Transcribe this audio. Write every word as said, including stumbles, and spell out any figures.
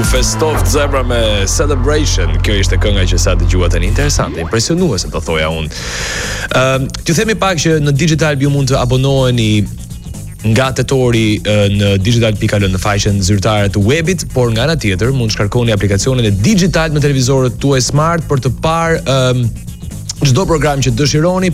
festoft zemra me Celebration. Kjo ishte kënga që sa dëgjua tani, interesante, impresionuese do thoja unë. Ëm, uh, ju themi pak që në Digital ju mund të abonoheni nga tetori në digital dot l në faqen zyrtare të webit, por nga ana tjetër mund të shkarkoni aplikacionin e Digital në televizorët tuaj smart për të parë um, çdo program që dëshironi